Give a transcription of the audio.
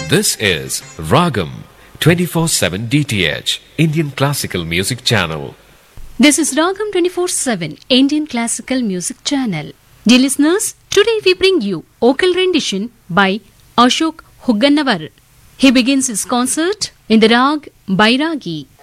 This is Ragam 24/7 DTH Indian Classical Music Channel. This is Ragam 24/7 Indian Classical Music Channel. Dear listeners, today we bring you vocal rendition by Ashok Huggannavar. He begins his concert in the rag Bairagi.